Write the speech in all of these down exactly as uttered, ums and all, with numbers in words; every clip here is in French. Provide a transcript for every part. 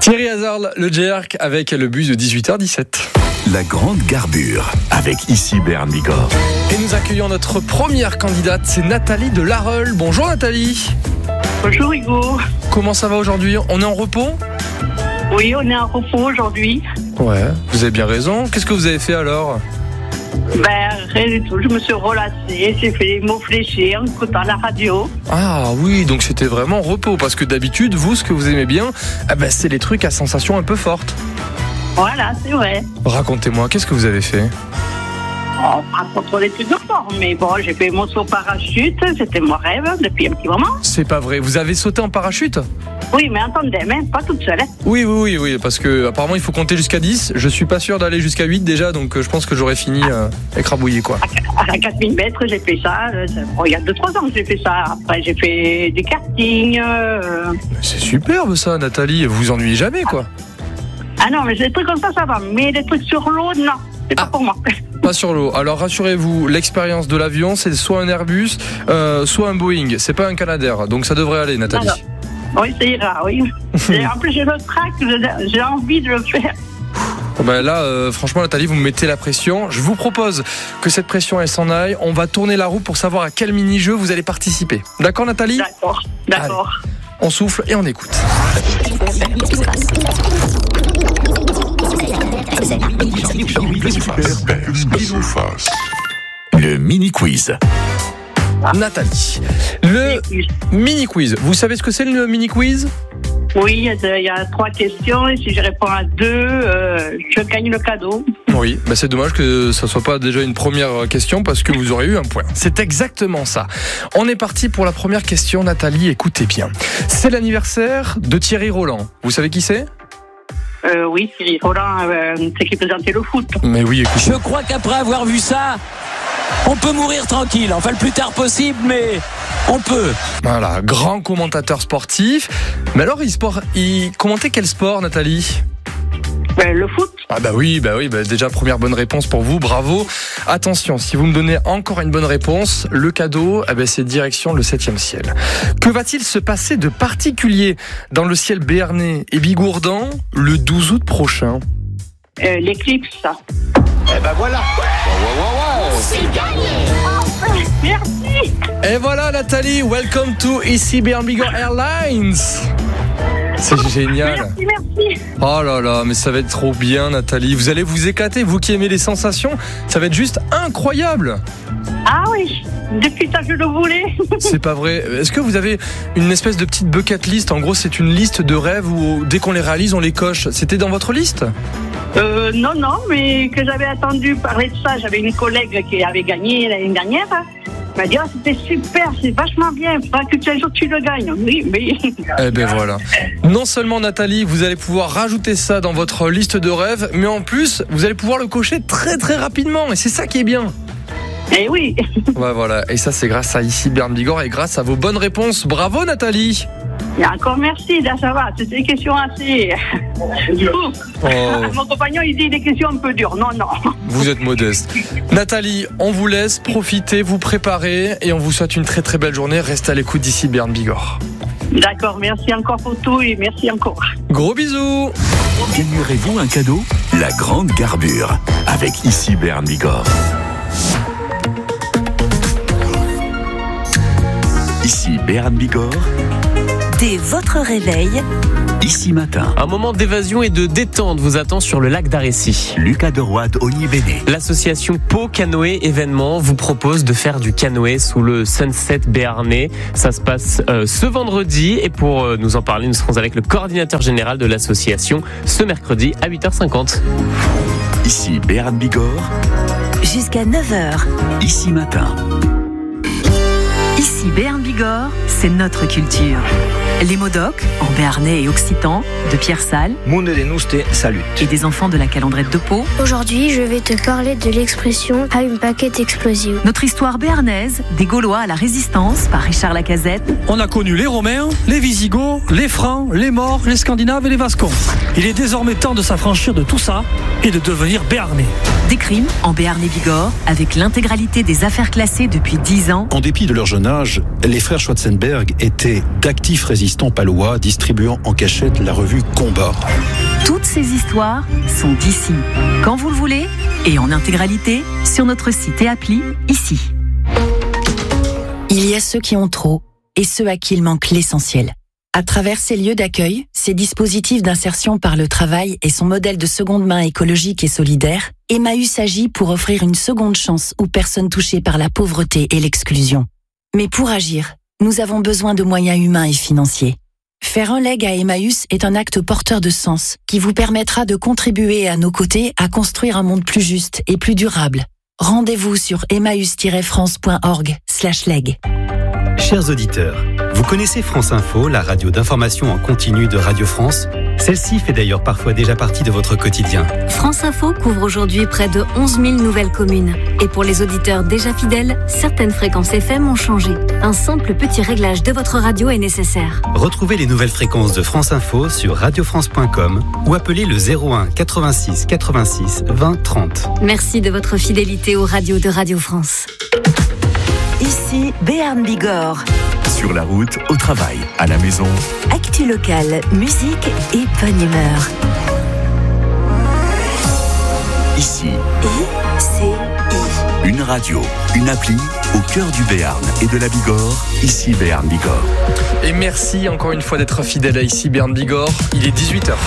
Thierry Hazard, le jerk, avec le bus de dix-huit heures dix-sept. La grande garbure, avec ici Béarn Bigorre. Et nous accueillons notre première candidate, c'est Nathalie de Larreul. Bonjour Nathalie. Bonjour Hugo. Comment ça va aujourd'hui ? On est en repos ? Oui, on est en repos aujourd'hui. Ouais, vous avez bien raison. Qu'est-ce que vous avez fait alors ? Ben, rien du tout. Je me suis relâchée, j'ai fait les mots fléchés en écoutant la radio. Ah oui, donc c'était vraiment repos. Parce que d'habitude, vous, ce que vous aimez bien, eh ben, c'est les trucs à sensations un peu fortes. Voilà, c'est vrai. Racontez-moi, qu'est-ce que vous avez fait ? Oh, pas contre les trucs de fort, mais bon, j'ai fait mon saut en parachute, c'était mon rêve depuis un petit moment. C'est pas vrai, vous avez sauté en parachute ? Oui, mais en tandem, hein, pas toute seule. Hein. Oui, oui, oui, oui, parce que apparemment il faut compter jusqu'à dix. Je suis pas sûr d'aller jusqu'à huit déjà, donc je pense que j'aurais fini euh, écrabouillé quoi. À quatre mille mètres, j'ai fait ça. Bon, il y a deux trois ans que j'ai fait ça. Après, j'ai fait du karting. Euh... Mais c'est superbe ça, Nathalie. Vous vous ennuyez jamais quoi. Ah non, mais des trucs comme ça, ça va. Mais des trucs sur l'eau, non. C'est pas ah, pour moi. Pas sur l'eau. Alors rassurez-vous, l'expérience de l'avion, c'est soit un Airbus, euh, soit un Boeing. C'est pas un Canadair, donc ça devrait aller, Nathalie. Alors, oui, ça ira, oui. En plus, j'ai le trac, j'ai envie de le faire. Ben là, euh, franchement, Nathalie, vous me mettez la pression. Je vous propose que cette pression, elle s'en aille. On va tourner la roue pour savoir à quel mini-jeu vous allez participer. D'accord, Nathalie ? D'accord, d'accord. Allez, on souffle et on écoute. Le mini-quiz. Nathalie, le mini-quiz. Vous savez ce que c'est le mini-quiz ? Oui, il y a trois questions et si je réponds à deux, euh, je gagne le cadeau. Oui, bah c'est dommage que ça soit pas déjà une première question parce que vous aurez eu un point. C'est exactement ça. On est parti pour la première question, Nathalie, écoutez bien. C'est l'anniversaire de Thierry Roland. Vous savez qui c'est ? Euh, oui, Thierry Roland, euh, c'est qui présentait le foot. Mais oui, écoutez. Je crois qu'après avoir vu ça, on peut mourir tranquille. Enfin, le plus tard possible, mais on peut. Voilà, grand commentateur sportif. Mais alors, il, sport, il commentait quel sport, Nathalie ? Ben, le foot. Ah bah oui, bah oui, bah déjà première bonne réponse pour vous, bravo. Attention, si vous me donnez encore une bonne réponse, le cadeau, eh ben c'est direction le septième ciel. Que va-t-il se passer de particulier dans le ciel béarnais et bigourdan le douze août prochain ? Euh, l'éclipse, ça. Eh ben voilà. Ouais, ouais, ouais, ouais. C'est gagné. Enfin, merci. Et voilà Nathalie, welcome to ici Béarn Bigorre Airlines. C'est génial. Merci, merci. Oh là là, mais ça va être trop bien Nathalie. Vous allez vous éclater, vous qui aimez les sensations. Ça va être juste incroyable. Ah oui, depuis ça je le voulais. C'est pas vrai. Est-ce que vous avez une espèce de petite bucket list ? En gros, c'est une liste de rêves où dès qu'on les réalise, on les coche. C'était dans votre liste ? Euh, non, non, mais que j'avais attendu parler de ça. J'avais une collègue qui avait gagné l'année dernière. Elle m'a dit, oh, c'était super, c'est vachement bien. Il faudra que un jour tu le gagnes. Oui, mais... Eh ben voilà. Non seulement Nathalie, vous allez pouvoir rajouter ça dans votre liste de rêves, mais en plus, vous allez pouvoir le cocher très très rapidement. Et c'est ça qui est bien. Eh oui. Ouais, voilà. Et ça, c'est grâce à ici Béarn Bigorre et grâce à vos bonnes réponses. Bravo Nathalie. Et encore merci, là ça va, c'était des questions assez... Oh. Mon compagnon il dit des questions un peu dures, non, non. Vous êtes modeste. Nathalie, on vous laisse profiter, vous préparer et on vous souhaite une très très belle journée. Restez à l'écoute d'ici Béarn Bigorre. D'accord, merci encore pour tout et merci encore. Gros bisous. Gagnerez-vous un cadeau ? La grande garbure, avec ici Béarn Bigorre. Ici Béarn Bigorre. Dès votre réveil, Ici matin. Un moment d'évasion et de détente vous attend sur le lac d'Arrécy. Lucas de Roide, Ogny-Béné. L'association Pau Canoë Événement vous propose de faire du canoë sous le sunset béarnais. Ça se passe euh, ce vendredi et pour euh, nous en parler, nous serons avec le coordinateur général de l'association ce mercredi à huit heures cinquante. Ici Béarn Bigorre. jusqu'à neuf heures. Ici matin. Ici Béarn Bigorre, c'est notre culture. Les Modocs, en béarnais et occitan, de Pierre Salles. Monde de Nouste, salut. Et des enfants de la Calandrette de Pau. Aujourd'hui, je vais te parler de l'expression « à une paquette explosive ». Notre histoire béarnaise, des Gaulois à la Résistance, par Richard Lacazette. On a connu les Romains, les Visigoths, les Francs, les Maures, les Scandinaves et les Vascons. Il est désormais temps de s'affranchir de tout ça et de devenir béarnais. Des crimes en Béarn et Bigorre, avec l'intégralité des affaires classées depuis dix ans. En dépit de leur jeune âge, âge, les frères Schwarzenberg étaient d'actifs résistants palois distribuant en cachette la revue Combat. Toutes ces histoires sont d'ici, quand vous le voulez, et en intégralité sur notre site et appli ici. Il y a ceux qui ont trop et ceux à qui il manque l'essentiel. À travers ces lieux d'accueil, ces dispositifs d'insertion par le travail et son modèle de seconde main écologique et solidaire, Emmaüs agit pour offrir une seconde chance aux personnes touchées par la pauvreté et l'exclusion. Mais pour agir, nous avons besoin de moyens humains et financiers. Faire un leg à Emmaüs est un acte porteur de sens qui vous permettra de contribuer à nos côtés à construire un monde plus juste et plus durable. Rendez-vous sur emmaüs tiret france point org slash leg. Chers auditeurs, vous connaissez France Info, la radio d'information en continu de Radio France? Celle-ci fait d'ailleurs parfois déjà partie de votre quotidien. France Info couvre aujourd'hui près de onze mille nouvelles communes. Et pour les auditeurs déjà fidèles, certaines fréquences F M ont changé. Un simple petit réglage de votre radio est nécessaire. Retrouvez les nouvelles fréquences de France Info sur radio france point com ou appelez le zéro un quatre-vingt-six quatre-vingt-six vingt trente. Merci de votre fidélité aux radios de Radio France. Ici Béarn Bigorre. Sur la route, au travail, à la maison. Actu locale, musique et bonne humeur. Ici. I C I. Une radio, une appli au cœur du Béarn et de la Bigorre. Ici Béarn Bigorre. Et merci encore une fois d'être fidèle à Ici Béarn Bigorre. Il est dix-huit heures.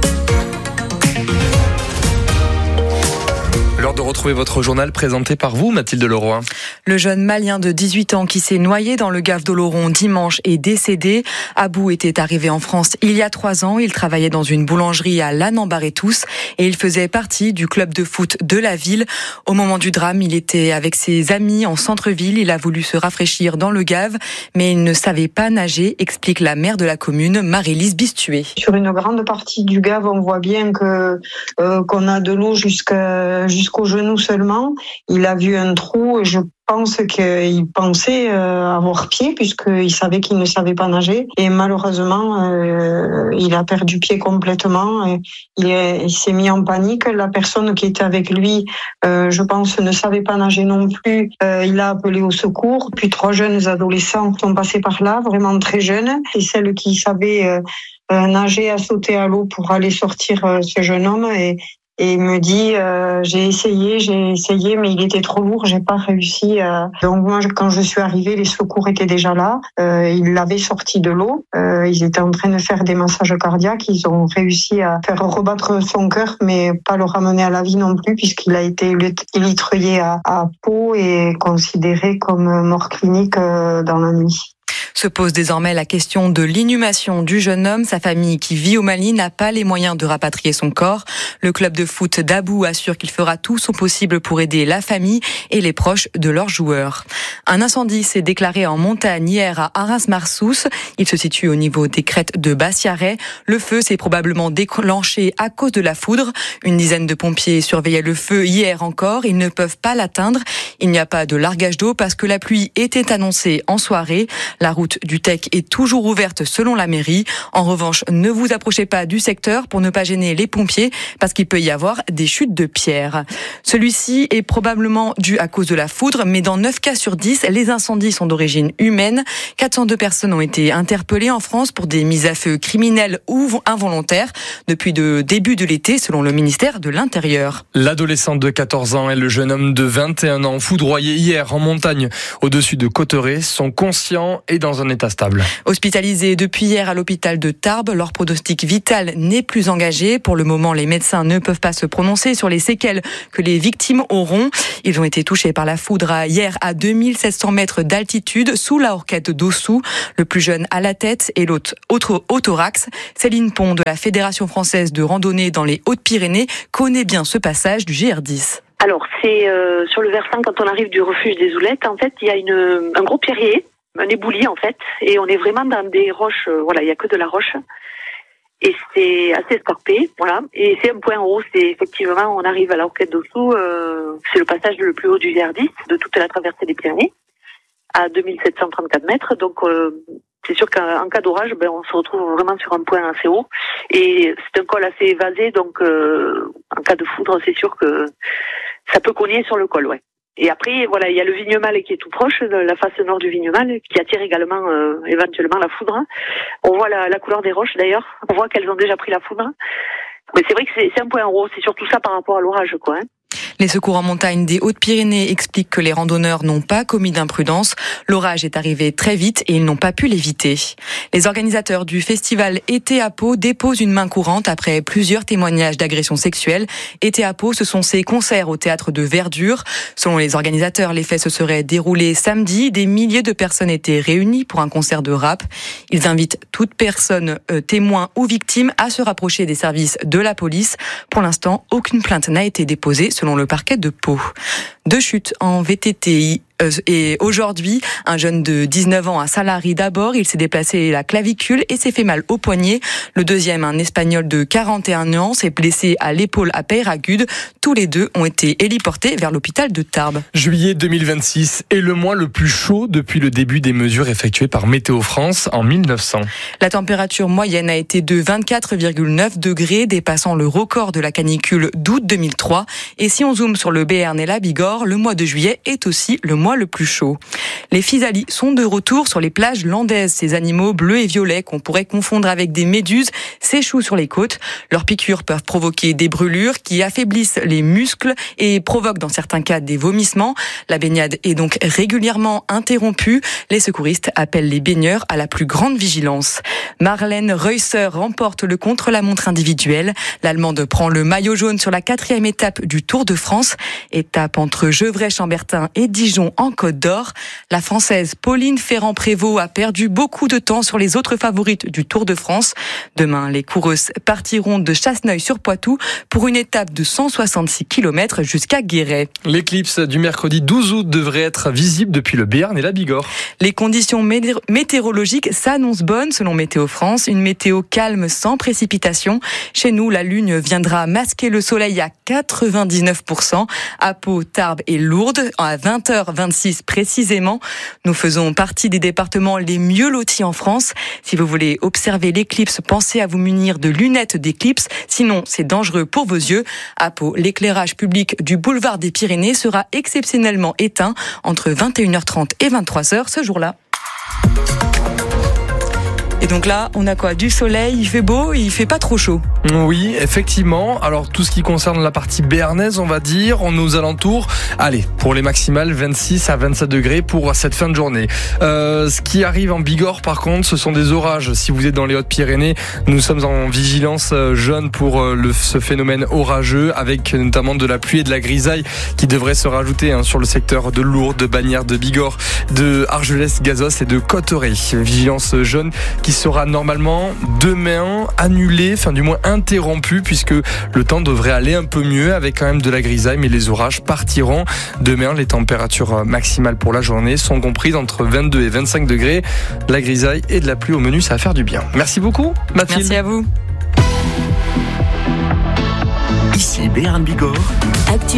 L'heure de retrouver votre journal présenté par vous, Mathilde Leroy. Le jeune Malien de dix-huit ans qui s'est noyé dans le gave d'Oloron dimanche est décédé. Abou était arrivé en France il y a trois ans. Il travaillait dans une boulangerie à Lannembarre-et-Tous et il faisait partie du club de foot de la ville. Au moment du drame, il était avec ses amis en centre-ville. Il a voulu se rafraîchir dans le gave, mais il ne savait pas nager, explique la maire de la commune, Marie-Lise Bistué. Sur une grande partie du gave, on voit bien que euh, qu'on a de l'eau jusqu'à, jusqu'au genou seulement. Il a vu un trou. Je pense qu'il pensait euh, avoir pied puisqu'il savait qu'il ne savait pas nager. Et malheureusement, euh, il a perdu pied complètement. Et il, est, il s'est mis en panique. La personne qui était avec lui, euh, je pense, ne savait pas nager non plus. Euh, il a appelé au secours. Puis trois jeunes adolescents sont passés par là, vraiment très jeunes. Et celle qui savait euh, euh, nager a sauté à l'eau pour aller sortir euh, ce jeune homme. Et Et il me dit, euh, j'ai essayé, j'ai essayé, mais il était trop lourd, j'ai pas réussi. Euh... Donc moi, quand je suis arrivée, les secours étaient déjà là. Euh, ils l'avaient sorti de l'eau. Euh, ils étaient en train de faire des massages cardiaques. Ils ont réussi à faire rebattre son cœur, mais pas le ramener à la vie non plus, puisqu'il a été élitreuillé à, à Pau et considéré comme mort clinique euh, dans la nuit. Se pose désormais la question de l'inhumation du jeune homme. Sa famille, qui vit au Mali, n'a pas les moyens de rapatrier son corps. Le club de foot d'Abou assure qu'il fera tout son possible pour aider la famille et les proches de leurs joueurs. Un incendie s'est déclaré en montagne hier à Arras-Marsous. Il se situe au niveau des crêtes de Bassiaret. Le feu s'est probablement déclenché à cause de la foudre. Une dizaine de pompiers surveillaient le feu hier encore. Ils ne peuvent pas l'atteindre. Il n'y a pas de largage d'eau parce que la pluie était annoncée en soirée. La route du Tech est toujours ouverte selon la mairie. En revanche, ne vous approchez pas du secteur pour ne pas gêner les pompiers parce qu'il peut y avoir des chutes de pierres. Celui-ci est probablement dû à cause de la foudre, mais dans neuf cas sur dix, les incendies sont d'origine humaine. quatre cent deux personnes ont été interpellées en France pour des mises à feu criminelles ou involontaires depuis le début de l'été, selon le ministère de l'Intérieur. L'adolescente de quatorze ans et le jeune homme de vingt et un ans foudroyés hier en montagne au-dessus de Cauterets sont conscients et dans un état stable. Hospitalisés depuis hier à l'hôpital de Tarbes, leur pronostic vital n'est plus engagé. Pour le moment, les médecins ne peuvent pas se prononcer sur les séquelles que les victimes auront. Ils ont été touchés par la foudre hier à deux mille sept cents mètres d'altitude, sous la Horquette d'Ossou. Le plus jeune à la tête et l'autre au thorax. Céline Pont de la Fédération française de randonnée dans les Hautes-Pyrénées connaît bien ce passage du G R dix. Alors, c'est euh, sur le versant, quand on arrive du refuge des Oulettes, en fait, il y a une, un gros pierrier, un éboulis en fait, et on est vraiment dans des roches, euh, voilà, il n'y a que de la roche, et c'est assez escarpé, voilà, et c'est un point haut, c'est effectivement, on arrive à la Horquette d'Ossou, euh, c'est le passage le plus haut du G R dix, de toute la traversée des Pyrénées, à deux mille sept cent trente-quatre mètres, donc euh, c'est sûr qu'en cas d'orage, ben, on se retrouve vraiment sur un point assez haut, et c'est un col assez évasé, donc euh, en cas de foudre, c'est sûr que ça peut cogner sur le col, ouais. Et après, voilà, il y a le Vignemale qui est tout proche, de la face nord du Vignemale, qui attire également euh, éventuellement la foudre. On voit la, la couleur des roches d'ailleurs. On voit qu'elles ont déjà pris la foudre. Mais c'est vrai que c'est, c'est un point en haut. C'est surtout ça par rapport à l'orage, quoi. Hein. Les secours en montagne des Hautes-Pyrénées expliquent que les randonneurs n'ont pas commis d'imprudence. L'orage est arrivé très vite et ils n'ont pas pu l'éviter. Les organisateurs du festival Été à Pau déposent une main courante après plusieurs témoignages d'agressions sexuelles. Été à Pau, ce sont ces concerts au théâtre de Verdure. Selon les organisateurs, les faits se seraient déroulés samedi. Des milliers de personnes étaient réunies pour un concert de rap. Ils invitent toute personne, euh, témoin ou victime, à se rapprocher des services de la police. Pour l'instant, aucune plainte n'a été déposée selon le parquet de Pau. Deux chutes en V T T I. Et aujourd'hui, un jeune de dix-neuf ans à Salary d'abord, il s'est déplacé la clavicule et s'est fait mal au poignet. Le deuxième, un Espagnol de quarante et un ans, s'est blessé à l'épaule à Peyragudes. Tous les deux ont été héliportés vers l'hôpital de Tarbes. Juillet deux mille vingt-six est le mois le plus chaud depuis le début des mesures effectuées par Météo France en mille neuf cents. La température moyenne a été de vingt-quatre virgule neuf degrés, dépassant le record de la canicule d'août deux mille trois. Et si on zoome sur le Béarn et la Bigorre, le mois de juillet est aussi le mois le plus chaud. Les physalis sont de retour sur les plages landaises. Ces animaux bleus et violets qu'on pourrait confondre avec des méduses s'échouent sur les côtes. Leurs piqûres peuvent provoquer des brûlures qui affaiblissent les muscles et provoquent dans certains cas des vomissements. La baignade est donc régulièrement interrompue. Les secouristes appellent les baigneurs à la plus grande vigilance. Marlène Reusser remporte le contre-la-montre individuel. L'Allemande prend le maillot jaune sur la quatrième étape du Tour de France. Étape entre Gevrey-Chambertin et Dijon en Côte d'Or. La Française Pauline Ferrand-Prévot a perdu beaucoup de temps sur les autres favorites du Tour de France. Demain, les coureuses partiront de Chasseneuil-sur-Poitou pour une étape de cent soixante-six kilomètres jusqu'à Guéret. L'éclipse du mercredi douze août devrait être visible depuis le Béarn et la Bigorre. Les conditions météorologiques s'annoncent bonnes selon Météo France. Une météo calme sans précipitation. Chez nous, la lune viendra masquer le soleil à quatre-vingt-dix-neuf pour cent. À Pau, Tarbes et Lourdes, à vingt heures vingt-six précisément. Nous faisons partie des départements les mieux lotis en France. Si vous voulez observer l'éclipse, pensez à vous munir de lunettes d'éclipse. Sinon, c'est dangereux pour vos yeux. À Pau, l'éclairage public du boulevard des Pyrénées sera exceptionnellement éteint entre vingt et une heures trente et vingt-trois heures ce jour-là. Et donc là, on a quoi? Du soleil, il fait beau et il fait pas trop chaud. Oui, effectivement. Alors tout ce qui concerne la partie béarnaise, on va dire, on est aux alentours. Allez, pour les maximales, vingt-six à vingt-sept degrés pour cette fin de journée. Euh, ce qui arrive en Bigorre, par contre, ce sont des orages. Si vous êtes dans les Hautes-Pyrénées, nous sommes en vigilance jaune pour le, ce phénomène orageux, avec notamment de la pluie et de la grisaille qui devrait se rajouter hein, sur le secteur de Lourdes, de Bagnères, de Bigorre, de Argelès, Gazos et de Cotteret. Vigilance jaune qui sera normalement demain annulée, enfin du moins interrompue, puisque le temps devrait aller un peu mieux avec quand même de la grisaille, mais les orages partiront. Demain, les températures maximales pour la journée sont comprises entre vingt-deux et vingt-cinq degrés. La grisaille et de la pluie au menu, ça va faire du bien. Merci beaucoup, Mathilde. Merci à vous. Ici Béarn Bigorre.